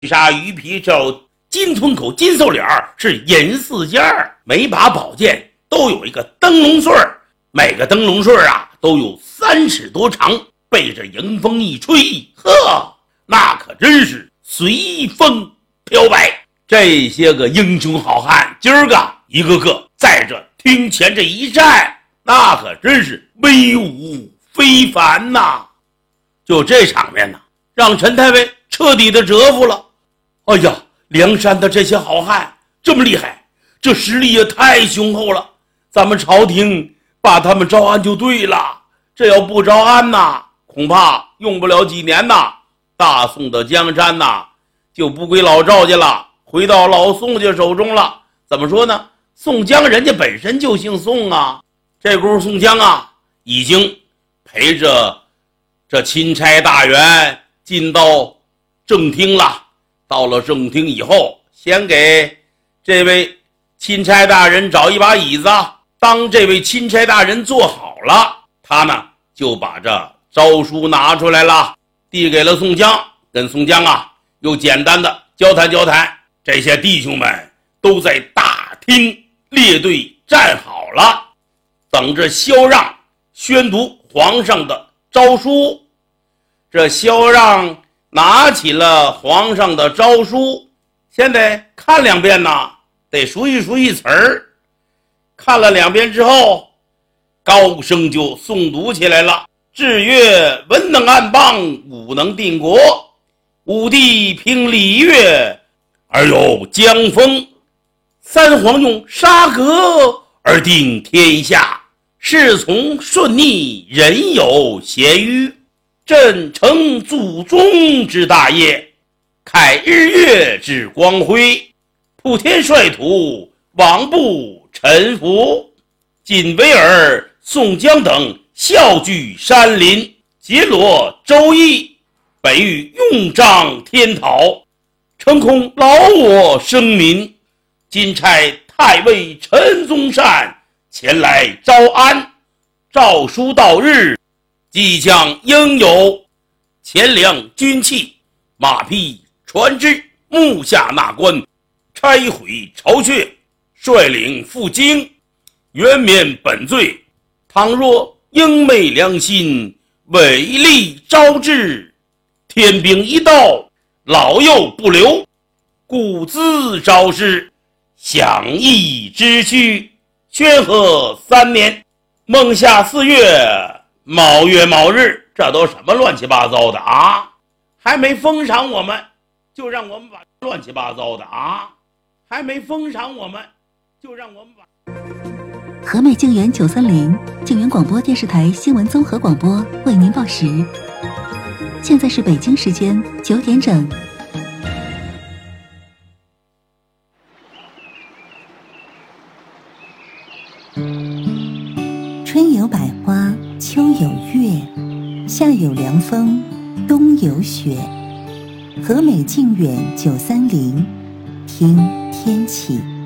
鲨鱼皮肉、金吞口、金瘦脸是银四件，每把宝剑都有一个灯笼穗儿，每个灯笼穗儿都有3尺多长，背着迎风一吹，呵，那可真是随风飘摆。这些个英雄好汉今儿个一个个在这厅前这一站，那可真是威武非凡呐！就这场面让陈太尉彻底的折服了。哎呀，梁山的这些好汉这么厉害，这实力也太雄厚了，咱们朝廷把他们招安就对了，这要不招安恐怕用不了几年大宋的江山就不归老赵家了，回到老宋家手中了。怎么说呢？宋江人家本身就姓宋这功夫宋江已经陪着这钦差大员进到正厅了。到了正厅以后，先给这位钦差大人找一把椅子，当这位钦差大人坐好了，他就把这诏书拿出来了，递给了宋江，跟宋江又简单的交谈交谈。这些弟兄们都在大厅列队站好了，等着萧让宣读皇上的诏书。这萧让拿起了皇上的诏书，先得看2遍得熟悉词儿。看了2遍之后，高声就诵读起来了。至曰：文能安邦，武能定国，武帝平礼乐，而有江风，三皇用沙革而定天下，事从顺逆，人有咸虞，朕承祖宗之大业，开日月之光辉，普天率土，罔不臣服。今威尔、宋江等笑聚山林，结罗周易，本欲用仗天讨，诚恐劳我生民，今差太尉陈宗善前来招安。诏书到日，即将应有钱粮军器、马匹船只，目下纳官，拆毁巢穴，率领赴京，原免本罪。倘若应昧良心，违例招致，天兵一到，老幼不留，故自招示，享义之区，宣和3年孟夏4月卯月卯日。这都什么乱七八糟的还没封赏我们，就让我们把乱七八糟的还没封赏我们，就让我们把。 和美静园930静园广播电视台新闻综合广播为您报时，现在是北京时间9点整。春有百花，秋有月，夏有凉风，冬有雪。和美静园930，听天气。